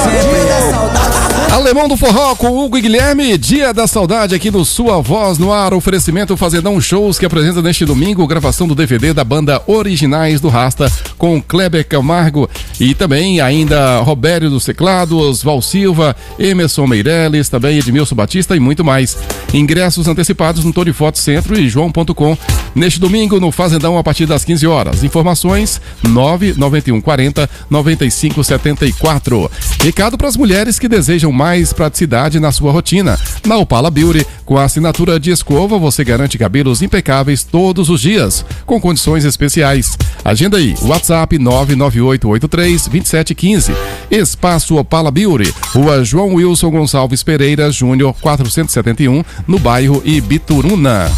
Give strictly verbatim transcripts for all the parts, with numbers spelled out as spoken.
Alemão do Forró com Hugo e Guilherme, Dia da Saudade aqui no Sua Voz no Ar, oferecimento Fazendão Shows, que apresenta neste domingo gravação do D V D da banda Originais do Rasta com Kleber Camargo e também ainda Robério dos Teclados, Val Silva, Emerson Meirelles, também Edmilson Batista e muito mais. Ingressos antecipados no Tony Foto Centro e joão ponto com neste domingo no Fazendão a partir das quinze horas. Informações nove nove um quatro zero nove cinco sete quatro. Recado para as mulheres que desejam mais praticidade na sua rotina. Na Opala Beauty, com a assinatura de escova, você garante cabelos impecáveis todos os dias, com condições especiais. Agenda aí, WhatsApp nove nove oito oito três dois sete um cinco. Espaço Opala Beauty, Rua João Wilson Gonçalves Pereira Júnior, quatrocentos e setenta e um, no bairro Ibituruna.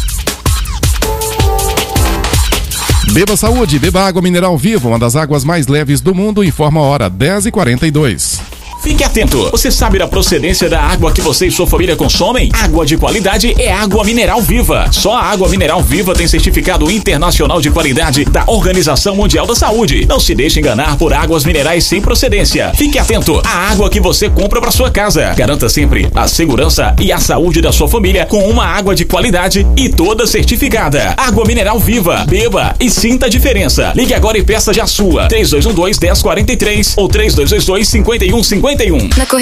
Beba Saúde, beba água mineral Viva, uma das águas mais leves do mundo, informa a hora dez e quarenta e dois. Fique atento, você sabe da procedência da água que você e sua família consomem? Água de qualidade é água mineral Viva. Só a água mineral Viva tem certificado internacional de qualidade da Organização Mundial da Saúde. Não se deixe enganar por águas minerais sem procedência. Fique atento à água que você compra para sua casa. Garanta sempre a segurança e a saúde da sua família com uma água de qualidade e toda certificada. Água mineral Viva. Beba e sinta a diferença. Ligue agora e peça já a sua. três dois um dois, um zero quatro três ou três dois dois dois, cinco um cinco um.